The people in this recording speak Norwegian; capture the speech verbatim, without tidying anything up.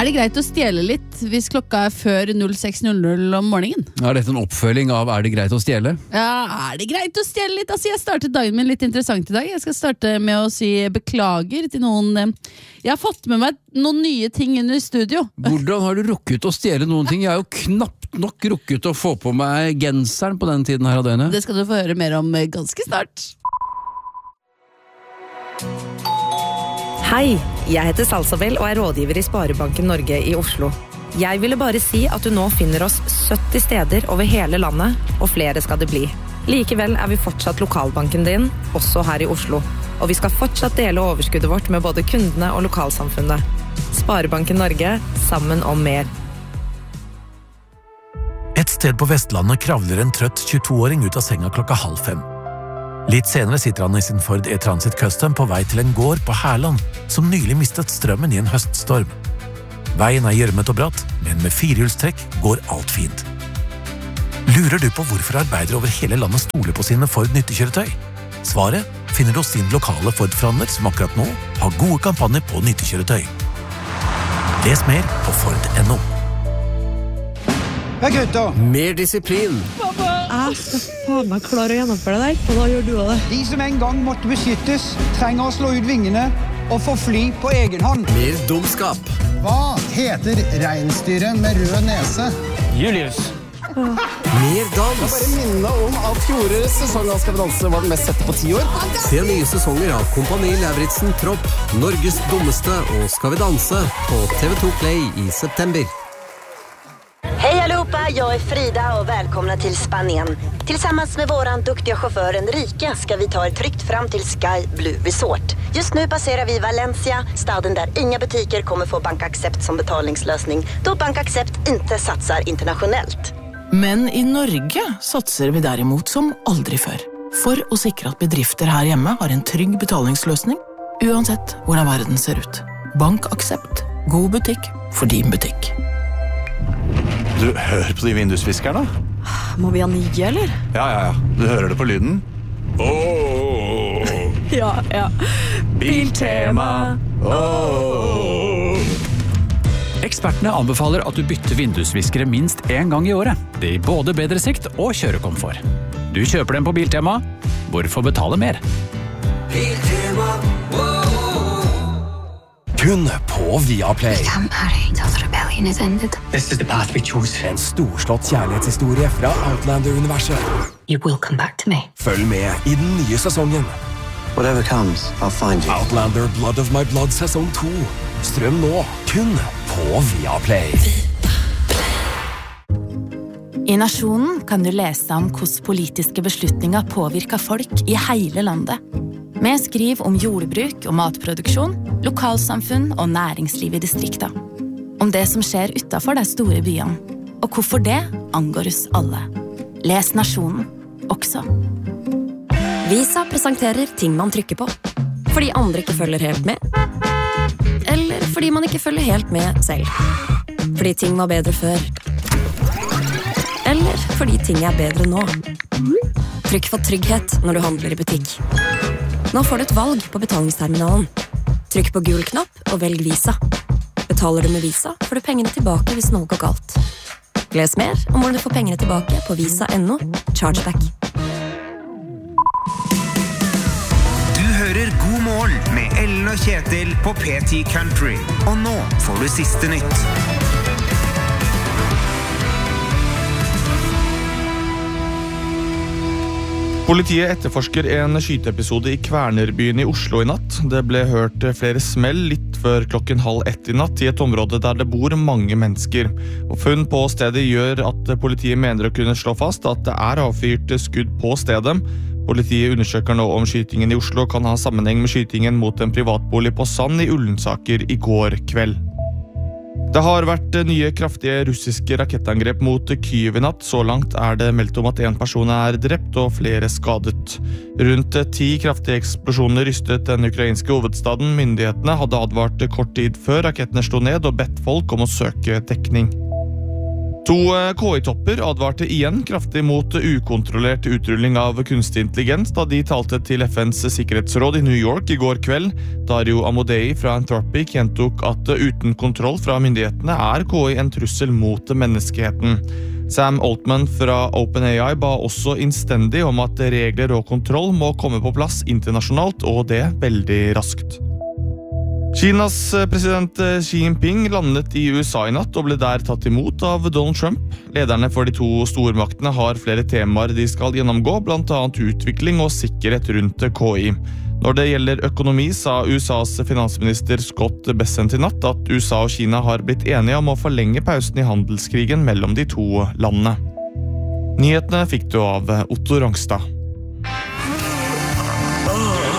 Er det greit å stjele litt hvis klokka er før seks null null om morgenen? Er dette en oppfølging av Er det greit å stjele? Ja, er det greit å stjele litt? Altså, jeg startet dagen min litt interessant i dag. Jeg skal starte med å si beklager til noen. Jeg har fått med meg noen nye ting inn i studio. Hvordan har du rukket å stjele noen ting? Jeg har jo knapt nok rukket å få på meg genseren på den tiden her av døgnet. Det skal du få høre mer om ganske snart. Hei, jeg heter Salsabel og er rådgiver i Sparebanken Norge i Oslo. Jeg ville bare si at du nå finner oss sytti steder over hele landet, og flere skal det bli. Likevel er vi fortsatt lokalbanken din, også her i Oslo. Og vi skal fortsatt dele overskuddet vårt med både kundene og lokalsamfunnet. Sparebanken Norge, sammen om mer. Et sted på Vestlandet kravler en trøtt tjueto-åring ut av senga klokka halv fem. Litt senere sitter han i sin Ford E-Transit Custom på vei til en gård på Herland, som nylig mistet strømmen i en høststorm. Veien er gjørmet og bratt, men med firehjulstrekk går alt fint. Lurer du på hvorfor arbeidere over hele landet stoler på sine Ford nyttekjøretøy? Svaret finner du hos din lokale Ford-forhandler som akkurat nå har gode kampanjer på nyttekjøretøy. Les mer på Ford punktum no. Hei gutter! Mer disiplin. Jeg skal faen meg klare å gjennomføre det der, og da gjør du det. De som en gang måtte beskyttes, trenger å slå ut vingene og få fly på egen hånd. Mer dumskap. Hva heter reinsdyret med rød nese? Julius. Mer dans. Jeg bare minner om at fjorårets sesong av Skal vi danse var den mest sette på ti år. Se nye sesonger av Kompani Lauritzen Tropp, Norges dummeste og Skal vi danse på T V to Play i september. Hej allihopa, jag är Frida och välkomna till Spanien. Tillsammans med våran duktiga chaufför Enrique ska vi ta er tryggt fram till Sky Blue Resort. Just nu passerar vi Valencia, staden där inga butiker kommer få BankAccept som betalningslösning, då BankAccept inte satsar internationellt. Men i Norge satser vi derimot som aldri før. For å sikre at bedrifter her hjemme har en trygg betalingsløsning, uansett hvordan verden ser ut. BankAccept. God butikk for din butikk. Du, hør på de vindusviskerne. Må vi ha nye, eller? Ja, ja, ja. Du hører det på lyden. Åh! Ja, ja. Biltema. Åh! Ekspertene anbefaler at du bytter vindusviskere minst en gang i året. Det gir både bedre sikt og kjørekomfort. Du kjøper dem på Biltema. Hvorfor betale mer? Biltema. Kun på Viaplay. This is the path we choose. En storslått kjærlighetshistorie fra Outlander-universet. You will come back to me. Følg med i den nye sesongen. Whatever comes, I'll find you. Outlander Blood of My Blood sesong to. Strøm nå, kun på Viaplay. I Nasjonen kan du lese om hvordan politiske beslutninger påvirker folk i hele landet. Vi skriver om jordbruk og matproduksjon, lokalsamfunn og næringsliv i distrikta. Om det som skjer utenfor de store byene, og hvorfor det angår oss alle. Les Nasjonen, også. Visa presenterer ting man trykker på. Fordi andre ikke følger helt med. Eller fordi man ikke følger helt med selv. Fordi ting var bedre før. Eller fordi ting er bedre nå. Trykk for trygghet når du handler i butikk. Nå får du et valg på betalingsterminalen. Trykk på gul knapp og velg Visa. Betaler du med Visa, får du pengene tilbake hvis noe går galt. Les mer om hvordan du får pengene tilbake på visa punktum no Chargeback. Du hører God morgen med Ellen og Kjetil på P ti Country. Og nå får du siste nytt. Politiet etterforsker en skyteepisode i Kvernerbyen i Oslo i natt. Det ble hørt flere smell litt før klokken halv ett i natt i et område der det bor mange mennesker. Og funn på stedet gjør at politiet mener å kunne slå fast at det er avfyrt skudd på stedet. Politiet undersøker nå om skytingen i Oslo kan ha sammenheng med skytingen mot en privatbolig på Sand i Ullensaker i går kveld. Det har vært nye kraftige russiske rakettangrep mot Kyiv i natt. Så langt er det meldt om at en person er drept og flere skadet. Rundt ti kraftige eksplosjoner rystet den ukrainske hovedstaden. Myndighetene hadde advart kort tid før rakettene slo ned og bedt folk om å søke dekning. To K I-topper advarte igjen kraftig mot ukontrollert utrulling av kunstig intelligens da de talte til F N's sikkerhetsråd i New York i går kveld. Dario Amodei fra Anthropic gjentok at uten kontroll fra myndighetene er K I en trussel mot menneskeheten. Sam Altman fra OpenAI ba også innstendig om at regler og kontroll må komme på plass internasjonalt, og det veldig raskt. Kinas president Xi Jinping landet i U S A i natt og ble der tatt imot av Donald Trump. Lederne for de to stormaktene har flere temaer de skal gjennomgå, blant annet utvikling og sikkerhet rundt K I. Når det gjelder økonomi, sa U S A's finansminister Scott Bessent i natt at U S A og Kina har blitt enige om å forlenge pausen i handelskrigen mellom de to landene. Nyhetene fikk du av Otto Rangstad.